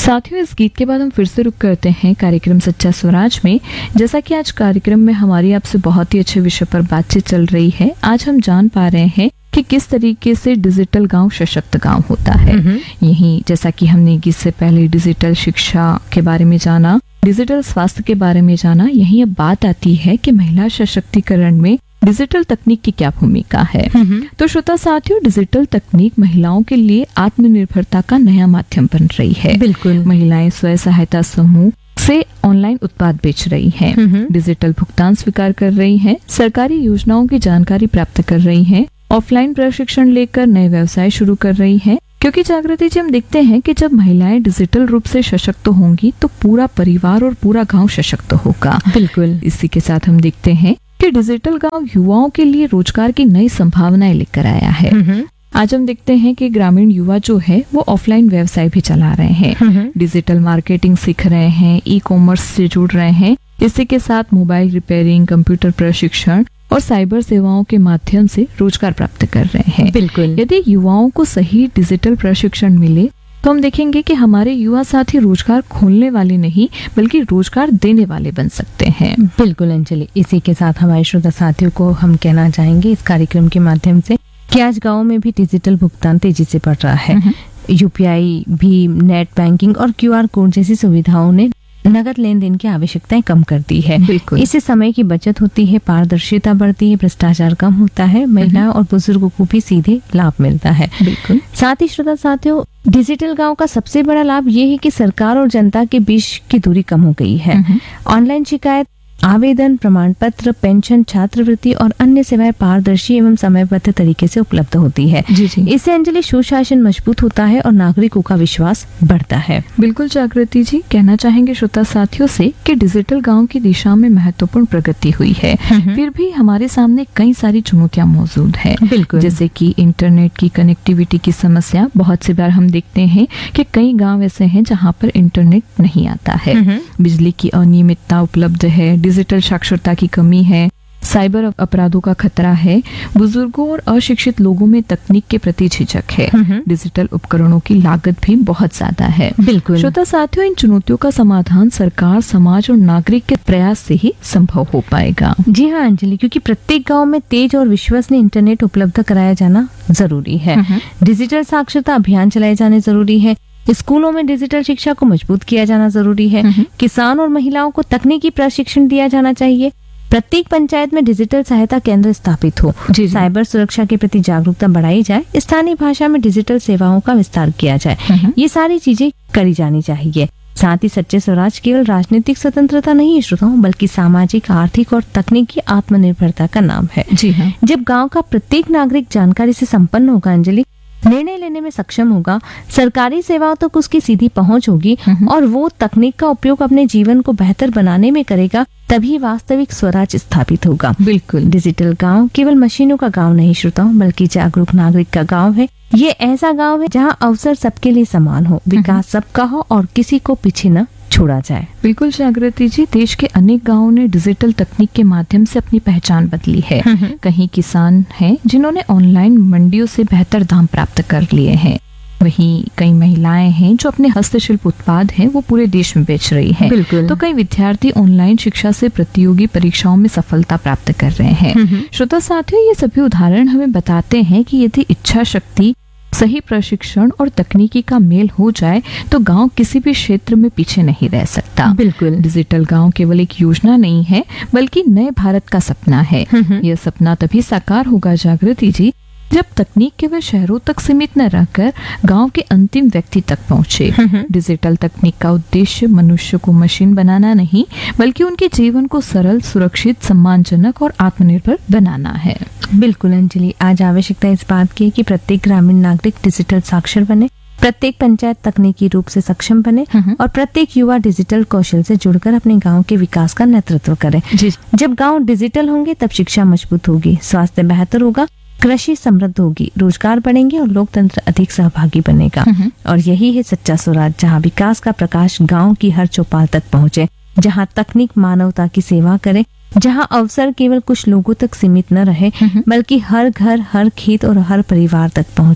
साथियों, इस गीत के बाद हम फिर से रुक करते हैं कार्यक्रम सच्चा स्वराज में। जैसा कि आज कार्यक्रम में हमारी आपसे बहुत ही अच्छे विषय पर बातचीत चल रही है, आज हम जान पा रहे हैं कि किस तरीके से डिजिटल गांव सशक्त गांव होता है। यही जैसा कि हमने गीत से पहले डिजिटल शिक्षा के बारे में जाना, डिजिटल स्वास्थ्य के बारे में जाना, यही अब बात आती है कि महिला सशक्तिकरण में डिजिटल तकनीक की क्या भूमिका है। तो श्रोता साथियों, डिजिटल तकनीक महिलाओं के लिए आत्मनिर्भरता का नया माध्यम बन रही है। बिल्कुल। महिलाएं स्वयं सहायता समूह से ऑनलाइन उत्पाद बेच रही हैं, डिजिटल भुगतान स्वीकार कर रही हैं, सरकारी योजनाओं की जानकारी प्राप्त कर रही हैं, ऑफलाइन प्रशिक्षण लेकर नए व्यवसाय शुरू कर रही हैं। क्योंकि जागृति जी, हम देखते हैं कि जब महिलाएं डिजिटल रूप से सशक्त होंगी तो पूरा परिवार और पूरा गांव सशक्त होगा। बिल्कुल। इसी के साथ हम देखते हैं कि डिजिटल गांव युवाओं के लिए रोजगार की नई संभावनाएं लेकर आया है। आज हम देखते हैं कि ग्रामीण युवा जो है वो ऑफलाइन व्यवसाय भी चला रहे हैं, डिजिटल मार्केटिंग सीख रहे हैं, ई कॉमर्स से जुड़ रहे हैं। इसी के साथ मोबाइल रिपेयरिंग, कंप्यूटर प्रशिक्षण और साइबर सेवाओं के माध्यम से रोजगार प्राप्त कर रहे हैं। बिल्कुल। यदि युवाओं को सही डिजिटल प्रशिक्षण मिले तो हम देखेंगे कि हमारे युवा साथी रोजगार खोलने वाले नहीं बल्कि रोजगार देने वाले बन सकते हैं। बिल्कुल अंजलि, इसी के साथ हमारे श्रोता साथियों को हम कहना चाहेंगे इस कार्यक्रम के माध्यम से कि आज गाँव में भी डिजिटल भुगतान तेजी से बढ़ रहा है। यूपीआई, भीम, नेट बैंकिंग और क्यूआर कोड जैसी सुविधाओं ने नगद लेन देन की आवश्यकताएं कम कर दी है। इससे समय की बचत होती है, पारदर्शिता बढ़ती है, भ्रष्टाचार कम होता है, महिलाओं और बुजुर्गों को भी सीधे लाभ मिलता है। बिल्कुल। साथ ही श्रोता साथियों, डिजिटल गांव का सबसे बड़ा लाभ ये है कि सरकार और जनता के बीच की दूरी कम हो गई है। ऑनलाइन शिकायत, आवेदन, प्रमाण पत्र, पेंशन, छात्रवृत्ति और अन्य सेवाएं पारदर्शी एवं समयबद्ध तरीके से उपलब्ध होती है। इससे अंजलि सुशासन मजबूत होता है और नागरिकों का विश्वास बढ़ता है। बिल्कुल जागृति जी, कहना चाहेंगे श्रोता साथियों से कि डिजिटल गांव की दिशा में महत्वपूर्ण प्रगति हुई है। फिर भी हमारे सामने कई सारी चुनौतियां मौजूद है। बिल्कुल। जैसे कि इंटरनेट की कनेक्टिविटी की समस्या। बहुत सी बार हम देखते हैं कि कई गाँव ऐसे हैं जहाँ पर इंटरनेट नहीं आता है, बिजली की अनियमितता उपलब्ध है, डिजिटल साक्षरता की कमी है, साइबर अपराधों का खतरा है, बुजुर्गों और अशिक्षित लोगों में तकनीक के प्रति झिझक है, डिजिटल उपकरणों की लागत भी बहुत ज्यादा है। बिल्कुल। श्रोता साथियों, इन चुनौतियों का समाधान सरकार, समाज और नागरिक के प्रयास से ही संभव हो पाएगा। जी हाँ अंजलि, क्योंकि प्रत्येक गांव में तेज और विश्वसनीय इंटरनेट उपलब्ध कराया जाना जरूरी है। डिजिटल साक्षरता अभियान चलाए जाने जरूरी है। स्कूलों में डिजिटल शिक्षा को मजबूत किया जाना जरूरी है। किसान और महिलाओं को तकनीकी प्रशिक्षण दिया जाना चाहिए। प्रत्येक पंचायत में डिजिटल सहायता केंद्र स्थापित हो। साइबर सुरक्षा के प्रति जागरूकता बढ़ाई जाए। स्थानीय भाषा में डिजिटल सेवाओं का विस्तार किया जाए। ये सारी चीजें करी जानी चाहिए। साथ ही सच्चे स्वराज केवल राजनीतिक स्वतंत्रता नहीं है श्रोताओं, बल्कि सामाजिक, आर्थिक और तकनीकी आत्मनिर्भरता का नाम है। जी हाँ। जब गाँव का प्रत्येक नागरिक जानकारी से संपन्न होगा अंजलि, निर्णय लेने में सक्षम होगा, सरकारी सेवाओं तक उसकी सीधी पहुंच होगी और वो तकनीक का उपयोग अपने जीवन को बेहतर बनाने में करेगा, तभी वास्तविक स्वराज स्थापित होगा। बिल्कुल। डिजिटल गांव केवल मशीनों का गांव नहीं श्रोताओं, बल्कि जागरूक नागरिक का गांव है। ये ऐसा गांव है जहां अवसर सबके लिए समान हो, विकास सबका हो और किसी को पीछे न छोड़ा जाए। बिल्कुल जागृति जी, देश के अनेक गांवों ने डिजिटल तकनीक के माध्यम से अपनी पहचान बदली है। कहीं किसान हैं जिन्होंने ऑनलाइन मंडियों से बेहतर दाम प्राप्त कर लिए हैं, वहीं कई महिलाएं हैं जो अपने हस्तशिल्प उत्पाद हैं वो पूरे देश में बेच रही हैं। बिल्कुल। तो कई विद्यार्थी ऑनलाइन शिक्षा से प्रतियोगी परीक्षाओं में सफलता प्राप्त कर रहे हैं। श्रोता साथियों, ये सभी उदाहरण हमें बताते हैं कि यदि इच्छा शक्ति, सही प्रशिक्षण और तकनीकी का मेल हो जाए तो गांव किसी भी क्षेत्र में पीछे नहीं रह सकता। बिल्कुल। डिजिटल गांव केवल एक योजना नहीं है बल्कि नए भारत का सपना है। यह सपना तभी साकार होगा जागृति जी, जब तकनीक केवल शहरों तक सीमित न रहकर गांव के अंतिम व्यक्ति तक पहुंचे। डिजिटल तकनीक का उद्देश्य मनुष्य को मशीन बनाना नहीं बल्कि उनके जीवन को सरल, सुरक्षित, सम्मानजनक और आत्मनिर्भर बनाना है। बिल्कुल अंजलि, आज आवश्यकता इस बात की है कि प्रत्येक ग्रामीण नागरिक डिजिटल साक्षर बने, प्रत्येक पंचायत तकनीकी रूप से सक्षम बने और प्रत्येक युवा डिजिटल कौशल से जुड़कर अपने गांव के विकास का नेतृत्व करे। जब गांव डिजिटल होंगे तब शिक्षा मजबूत होगी, स्वास्थ्य बेहतर होगा, कृषि समृद्ध होगी, रोजगार बढ़ेंगे और लोकतंत्र अधिक सहभागी बनेगा। और यही है सच्चा स्वराज, जहाँ विकास का प्रकाश गांव की हर चौपाल तक पहुँचे, जहाँ तकनीक मानवता की सेवा करे, जहाँ अवसर केवल कुछ लोगों तक सीमित न रहे बल्कि हर घर, हर खेत और हर परिवार तक पहुँचे।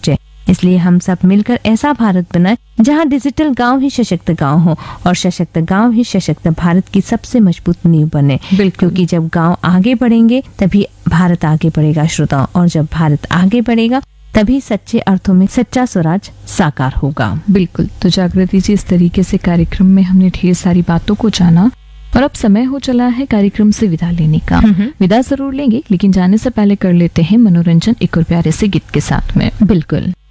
इसलिए हम सब मिलकर ऐसा भारत बनाए जहां डिजिटल गांव ही सशक्त गांव हो और सशक्त गांव ही सशक्त भारत की सबसे मजबूत नींव बने। क्योंकि जब गांव आगे बढ़ेंगे तभी भारत आगे बढ़ेगा श्रोताओं, और जब भारत आगे बढ़ेगा तभी सच्चे अर्थों में सच्चा स्वराज साकार होगा। बिल्कुल। तो जागृति जी, इस तरीके से कार्यक्रम में हमने ढेर सारी बातों को जाना और अब समय हो चला है कार्यक्रम से विदा लेने का। विदा जरूर लेंगे, लेकिन जाने से पहले कर लेते हैं मनोरंजन एक और प्यारे से गीत के साथ में। बिल्कुल।